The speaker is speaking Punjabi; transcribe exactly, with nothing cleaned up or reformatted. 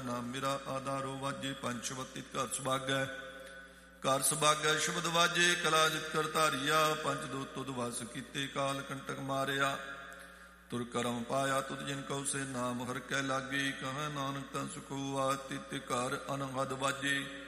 ਨਾਮ ਮੇਰਾ ਆਧਾਰੋ ਵਾਜੇ। ਪੰਜ ਸ਼ਬਦ ਤਿਤ ਘਰ ਸੁਭਾਗੈ, ਘਰ ਸੁਭਾਗੈ ਸ਼ਬਦ ਵਾਜੇ। ਕਲਾ ਜਿਤ ਕਰ ਧਾਰੀਆ, ਪੰਜ ਦੋ ਤੁਧ ਵਸ ਕੀਤੇ। ਕਾਲ ਕੰਟਕ ਮਾਰਿਆ, ਤੁਰ ਕਰਮ ਪਾਇਆ। ਤੁਧ ਜਿਨ ਕਉ ਸੇ ਨਾਮ ਹਰ ਕੈ ਲਾਗੇ। ਕਹੈ ਨਾਨਕ ਤਨ ਸੁਖ ਹੋਆ, ਤਿਤ ਘਰ ਅਨਹਦ ਵਾਜੇ।